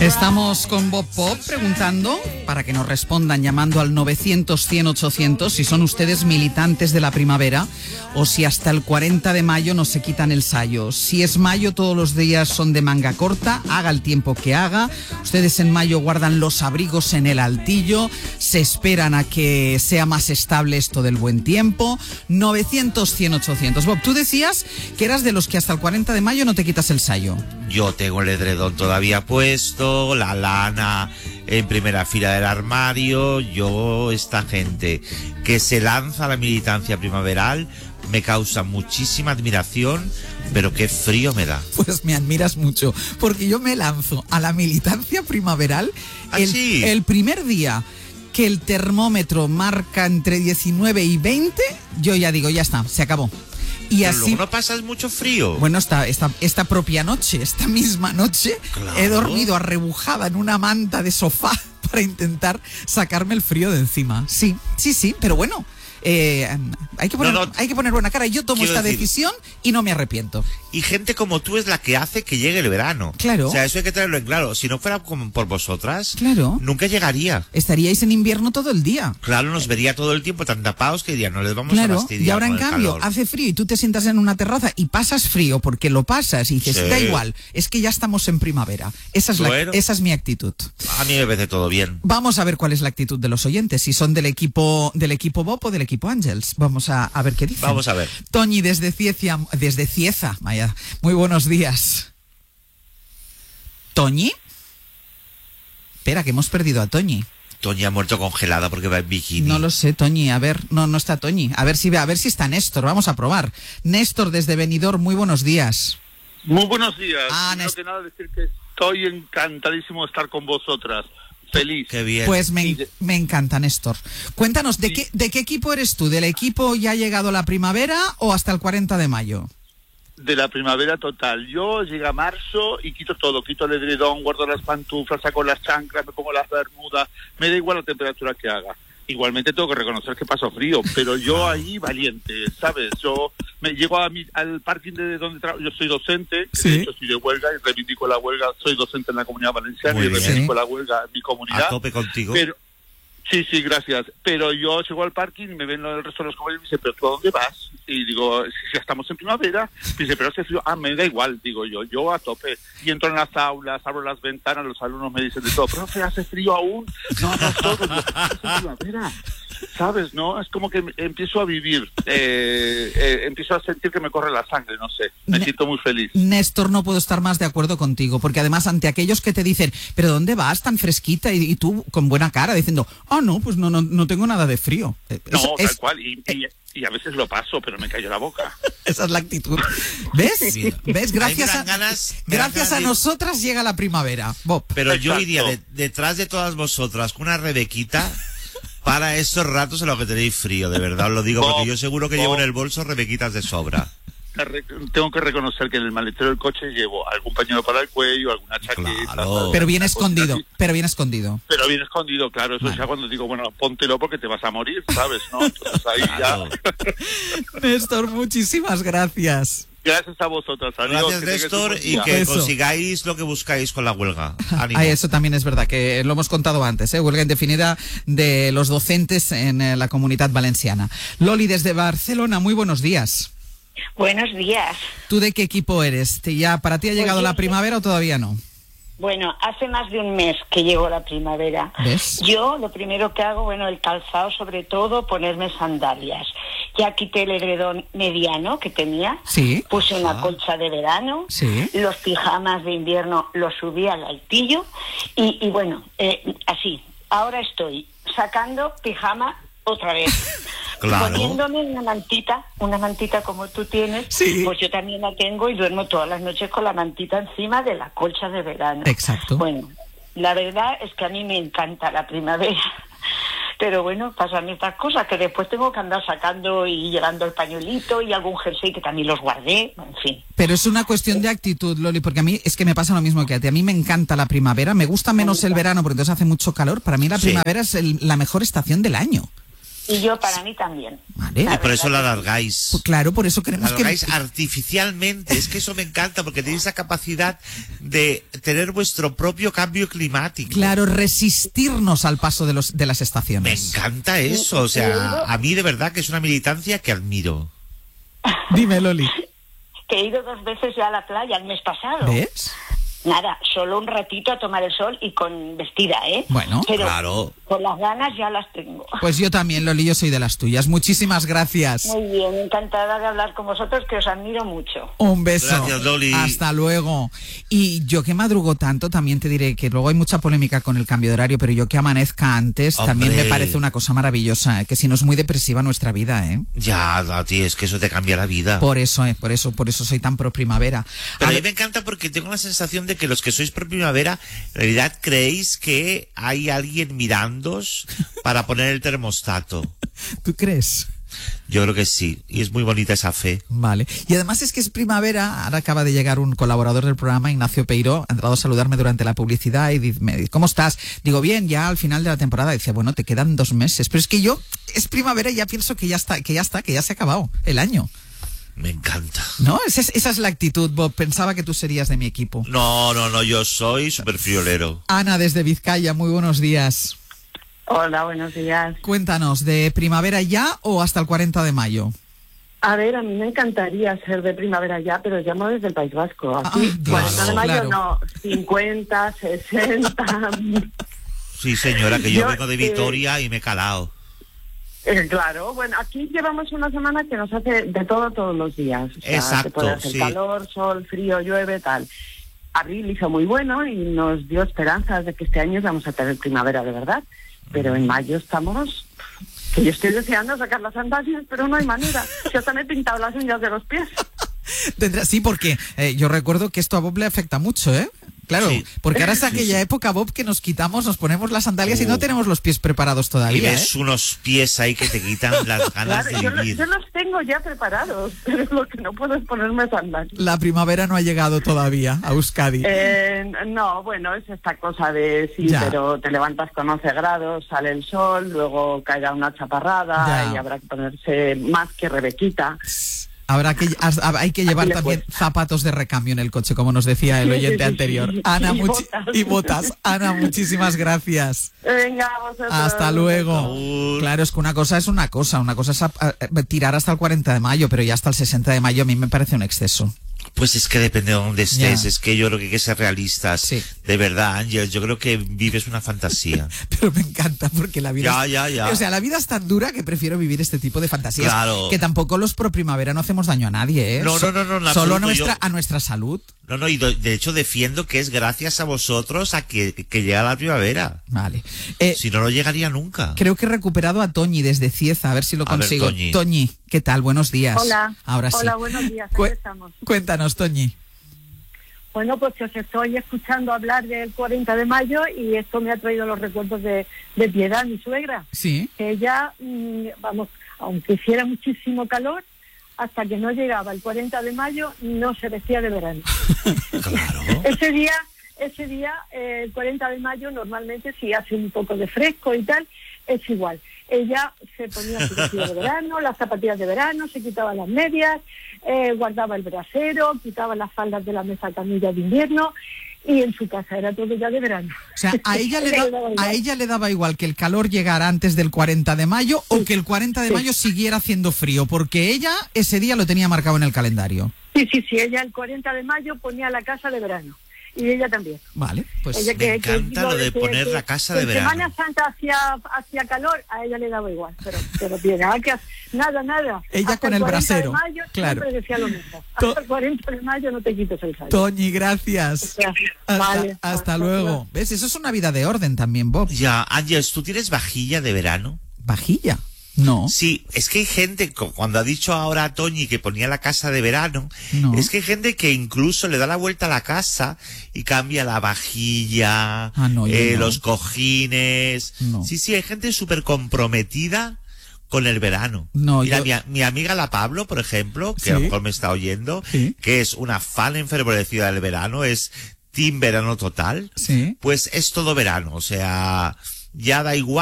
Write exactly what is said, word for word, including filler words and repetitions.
Estamos con Bob Pop preguntando, para que nos respondan llamando al novecientos, cien, ochocientos, si son ustedes militantes de la primavera o si hasta el cuarenta de mayo no se quitan el sayo. Si es mayo, todos los días son de manga corta, haga el tiempo que haga. Ustedes en mayo guardan los abrigos en el altillo, se esperan a que sea más estable esto del buen tiempo. novecientos, cien, ochocientos. Bob, tú decías que eras de los que hasta el cuarenta de mayo no te quitas el sayo. Yo tengo el edredón todavía puesto, la lana en primera fila del armario. Yo, esta gente que se lanza a la militancia primaveral, me causa muchísima admiración, pero qué frío me da. Pues me admiras mucho, porque yo me lanzo a la militancia primaveral ¿Ah, el, sí? el primer día que el termómetro marca entre diecinueve y veinte, yo ya digo, ya está, se acabó. Y Pero así, luego no pasas mucho frío. bueno, esta, esta, esta propia noche, esta misma noche, Claro. he dormido arrebujada en una manta de sofá para intentar sacarme el frío de encima. Sí, sí, sí, pero bueno, eh, hay, que poner, No, no, hay que poner buena cara. Yo tomo quiero esta decir- decisión y no me arrepiento. Y gente como tú es la que hace que llegue el verano. Claro. O sea, eso hay que tenerlo en claro. Si no fuera como por vosotras, Claro. nunca llegaría. Estaríais en invierno todo el día. Claro, nos vería todo el tiempo tan tapados que diría, no les vamos a Claro, fastidiar y ahora en con el cambio calor. hace frío y tú te sientas en una terraza y pasas frío porque lo pasas y dices, Sí. da igual, es que ya estamos en primavera. Esa es, la, Bueno. esa es mi actitud. A mí me parece todo bien. Vamos a ver cuál es la actitud de los oyentes, si son del equipo del equipo Bob o del equipo Ángels. Vamos a, a ver qué dicen. Vamos a ver. Toñi desde Cieza, desde Cieza, vaya. Muy buenos días. ¿Toñi? Espera, que hemos perdido a Toñi. Toñi ha muerto congelada porque va en bikini. No lo sé, Toñi. A ver, no, no está Toñi. A ver si a ver si está Néstor. Vamos a probar. Néstor desde Benidorm, muy buenos días. Muy buenos días. Ah, Primero Nés- que nada decir que estoy encantadísimo de estar con vosotras. Feliz. Qué bien. Pues me, Sí, de- me encanta, Néstor. Cuéntanos, ¿de Sí. qué, ¿de qué equipo eres tú? ¿Del equipo ya ha llegado la primavera o hasta el cuarenta de mayo? De la primavera total. Yo llega marzo y quito todo. Quito el edredón, guardo las pantuflas, saco las chanclas, me pongo las bermudas. Me da igual la temperatura que haga. Igualmente tengo que reconocer que paso frío, pero yo ahí valiente, ¿sabes? Yo me llego a mi, al parking de donde trabajo. Yo soy docente, Sí. de hecho estoy de huelga y reivindico la huelga. Soy docente en la Comunidad Valenciana Muy y bien. reivindico Sí. la huelga en mi comunidad. A tope contigo. Pero sí, sí, gracias. Pero yo llego al parking y me ven el resto de los compañeros y me dicen, ¿pero tú a dónde vas? Y digo, si ya estamos en primavera. Y dice, pero hace frío. Ah, me da igual, digo yo, yo a tope. Y entro en las aulas, abro las ventanas, los alumnos me dicen de todo, profe, ¿hace frío aún? No, no, todo. Yo, "Es primavera". ¿Sabes, no? Es como que empiezo a vivir, eh, eh, empiezo a sentir que me corre la sangre, no sé. Me Ne- siento muy feliz. Néstor, no puedo estar más de acuerdo contigo, porque además ante aquellos que te dicen, ¿pero dónde vas tan fresquita? Y, y tú con buena cara diciendo, ah, no, pues no, no, no tengo nada de frío. Eh, No, es- tal es- cual. Y, y, y a veces lo paso, pero me cayó la boca. Esa es la actitud. ¿Ves? Sí. ¿Ves? Gracias, Ahí a, me dan ganas- me dan gracias ganas a de- nosotras llega la primavera. Bob. Pero yo Exacto. iría de- detrás de todas vosotras con una Rebequita para estos ratos en los que tenéis frío, de verdad os lo digo, porque Bob, yo seguro que Bob. llevo en el bolso Rebequitas de sobra. Re- Tengo que reconocer que en el maletero del coche llevo algún pañuelo para el cuello, alguna chaqueta. Claro. ¿sabes? Pero bien Una cosita escondido, así. pero bien escondido. Pero bien escondido, claro. Eso Vale. ya cuando digo, bueno, póntelo porque te vas a morir, ¿sabes? ¿No? Entonces ahí Claro. ya. Néstor, muchísimas gracias. Gracias a vosotras. Adiós, Gracias, que tengáis un Néstor, buen y día. que Eso. consigáis lo que buscáis con la huelga. Ánimo. Ah, eso también es verdad, que lo hemos contado antes, ¿eh? Huelga indefinida de los docentes en eh, la Comunidad Valenciana. Loli, desde Barcelona, muy buenos días. Buenos días. ¿Tú de qué equipo eres? ¿Te- ¿Ya para ti ha llegado Pues yo la sé- primavera o todavía no? Bueno, hace más de un mes que llegó la primavera. ¿Ves? Yo lo primero que hago, bueno, el calzado sobre todo, ponerme sandalias. Ya quité el edredón mediano que tenía. Sí. Puse una Ah. colcha de verano. Sí. Los pijamas de invierno los subí al altillo. Y, y bueno, eh, así. Ahora estoy sacando pijama otra vez. Claro. Poniéndome una mantita, una mantita como tú tienes, Sí. pues yo también la tengo y duermo todas las noches con la mantita encima de la colcha de verano. Exacto. Bueno, la verdad es que a mí me encanta la primavera, pero bueno, pasan estas cosas que después tengo que andar sacando y llevando el pañuelito y algún jersey que también los guardé, en fin. Pero es una cuestión de actitud, Loli, porque a mí es que me pasa lo mismo que a ti. A mí me encanta la primavera, me gusta menos el verano porque entonces hace mucho calor. Para mí la Sí. primavera es el- la mejor estación del año. Y yo para mí también. Vale. Y por eso la verdad. alargáis. Pues claro, por eso La queremos que... alargáis artificialmente. Es que eso me encanta porque tenéis esa capacidad de tener vuestro propio cambio climático. Claro, resistirnos al paso de, los, de las Me estaciones. encanta eso. O sea, a mí de verdad que es una militancia que admiro. Dime, Loli. Que he ido dos veces ya a la playa el mes pasado. ¿Ves? Nada, solo un ratito a tomar el sol y con vestida, ¿eh? Bueno, Pero claro. con las ganas ya las tengo. Pues yo también, Loli, yo soy de las tuyas. Muchísimas gracias. Muy bien, encantada de hablar con vosotros, que os admiro mucho. Un beso. Gracias, Loli. Hasta luego. Y yo que madrugo tanto, también te diré que luego hay mucha polémica con el cambio de horario, pero yo que amanezca antes, Hombre. también me parece una cosa maravillosa, ¿eh? Que si no es muy depresiva nuestra vida, ¿eh? Ya, a ti, es que eso te cambia la vida. Por eso, ¿eh? Por eso, por eso soy tan pro primavera. Pero A a mí ver, me encanta porque tengo la sensación de que los que sois pro primavera, en realidad creéis que hay alguien mirándoos para poner el termostato. ¿tú crees? Yo creo que sí, y es muy bonita esa fe. Vale. Y además es que es primavera, ahora acaba de llegar un colaborador del programa, Ignacio Peiró, ha entrado a saludarme durante la publicidad y dice, me dice, ¿cómo estás? Digo, bien, ya al final de la temporada. Dice, bueno, te quedan dos meses. Pero es que yo, es primavera y ya pienso que ya está, que ya está, que ya se ha acabado el año. Me encanta. ¿No? Esa es, esa es la actitud, Bob. Pensaba que tú serías de mi equipo. No, no, no, yo soy súper friolero. Ana, desde Vizcaya, muy buenos días. Hola, buenos días. Cuéntanos, ¿de primavera ya o hasta el cuarenta de mayo? A ver, a mí me encantaría ser de primavera ya, pero llamo desde el País Vasco. Aquí, Ay, Dios, cuarenta de mayo claro. no, cincuenta, sesenta. Sí, señora, que yo, Yo, vengo de eh, Vitoria y me he calado. Eh, claro, bueno, aquí llevamos una semana que nos hace de todo todos los días. O sea, Exacto, que puede hacer sí. calor, sol, frío, llueve, tal. Abril hizo muy bueno y nos dio esperanzas de que este año vamos a tener primavera de verdad. Pero en mayo estamos... Que yo estoy deseando sacar las sandalias, pero no hay manera. Yo hasta me he pintado las uñas de los pies. Tendrá- Sí, porque eh, yo recuerdo que esto a Bob le afecta mucho, ¿eh? Claro, Sí. porque ahora es Sí, aquella sí. época, Bob, que nos quitamos, nos ponemos las sandalias y Uh. no tenemos los pies preparados Y todavía, ¿eh? ves unos pies ahí que te quitan las ganas Claro, de yo, lo- vivir. yo los tengo ya preparados, pero lo que no puedo es ponerme sandalias. La primavera no ha llegado todavía a Euskadi. Eh, no, bueno, es esta cosa de sí, Ya. pero te levantas con once grados, sale el sol, luego caerá una chaparrada Ya. y habrá que ponerse más que Rebequita. Habrá que, has- hay que llevar le también cuesta. zapatos de recambio en el coche, como nos decía el Sí, sí, oyente sí, anterior. sí. Ana, Y muchi- botas. y botas. Ana, muchísimas gracias. Venga, vosotros. Hasta luego. Agur. Claro, es que una cosa es una cosa, una cosa es a- a- tirar hasta el cuarenta de mayo, pero ya hasta el sesenta de mayo a mí me parece un exceso. Pues es que depende de dónde estés, Ya. es que yo creo que hay que ser realistas. Sí. De verdad, Ángel, yo creo que vives una fantasía. Pero me encanta porque la vida Ya, es, ya, ya. O sea, la vida es tan dura que prefiero vivir este tipo de fantasías. Claro. Que tampoco los pro primavera no hacemos daño a nadie, ¿eh? No, So- no, no, no, en Solo a absoluto, nuestra, yo- a nuestra salud. No, no, y do- de hecho defiendo que es gracias a vosotros a que, que llega la primavera. Vale. Eh, Si no, no llegaría nunca. Creo que he recuperado a Toñi desde Cieza, a ver si lo A ver, consigo. Toñi. Toñi, ¿qué tal? Buenos días. Hola. Ahora sí. Hola, buenos días. Aquí Cu- estamos. Cuéntanos, Toñi. Bueno, pues que os estoy escuchando hablar del cuarenta de mayo y esto me ha traído los recuerdos de, de Piedad, mi suegra. Sí. Que ella, mm, vamos, aunque hiciera muchísimo calor, hasta que no llegaba el cuarenta de mayo no se vestía de verano. Claro. Ese día, ese día, eh, el cuarenta de mayo, normalmente si hace un poco de fresco y tal, es igual. Ella se ponía su vestido de verano, las zapatillas de verano, se quitaba las medias, eh, guardaba el brasero, quitaba las faldas de la mesa camilla de invierno y en su casa era todo ya de verano. O sea, a ella, le Ella da- daba a igual. ella le daba igual que el calor llegara antes del cuarenta de mayo o Sí. que el cuarenta de Sí. mayo siguiera haciendo frío, porque ella ese día lo tenía marcado en el calendario. Sí, sí, sí, ella el cuarenta de mayo ponía la casa de verano y ella también. Vale, pues Ella me encanta lo de poner la casa de en verano. Semana Santa hacía, hacía calor, a ella le daba igual, pero, pero bien, ah, que nada, nada. Ella Hasta con el cuarenta brasero, de mayo claro. siempre decía lo mismo. To- Hasta el cuarenta de mayo no te quites el salto. Toñi, gracias. Gracias. Hasta, Vale. hasta luego. ¿Ves? Eso es una vida de orden también, Bob. Ya, Ángel, ¿tú tienes vajilla de verano? Vajilla. No. Sí, es que hay gente, co- cuando ha dicho ahora a Toñi que ponía la casa de verano, No. es que hay gente que incluso le da la vuelta a la casa y cambia la vajilla, Ah, no, yo eh, no. los cojines. No. Sí, sí, hay gente súper comprometida con el verano. No, Mira, yo- mi, a- mi amiga La Pablo, por ejemplo, que Sí. a lo mejor me está oyendo, Sí. que es una fan enfervorecida del verano, es team verano total, Sí. pues es todo verano, o sea, ya da igual.